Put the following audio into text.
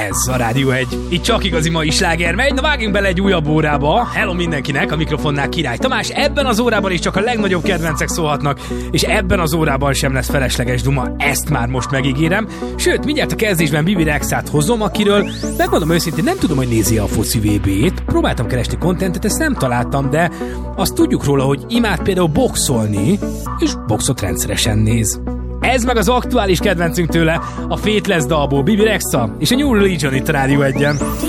Ez a Rádió 1. Itt csak igazi mai sláger megy. Na vágjunk bele egy újabb órába. Hello mindenkinek, a mikrofonnál Király Tamás. Ebben az órában is csak a legnagyobb kedvencek szólhatnak, és ebben az órában sem lesz felesleges duma. Ezt már most megígérem. Sőt, mindjárt a kezdésben Bibi Rexát hozom, akiről megmondom őszintén, nem tudom, hogy nézi a foci VB-t. Próbáltam keresni kontentet, ezt nem találtam, de azt tudjuk róla, hogy imád például boxolni, és boxot rendszeresen néz. Ez meg az aktuális kedvencünk tőle, a Faithless dalból Bibi Rexa és a New Religion itt a Rádió 1-en.